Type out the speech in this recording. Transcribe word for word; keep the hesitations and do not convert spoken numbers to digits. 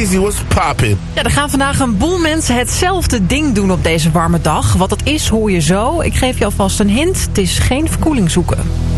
Easy, what's poppin'? Ja, er gaan vandaag een boel mensen hetzelfde ding doen op deze warme dag. Wat dat is, hoor je zo. Ik geef je alvast een hint. Het is geen verkoeling zoeken.